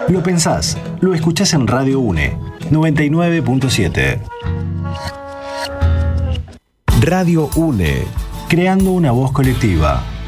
Lo pensás, lo escuchás en Radio UNE 99.7. Radio UNE, creando una voz colectiva.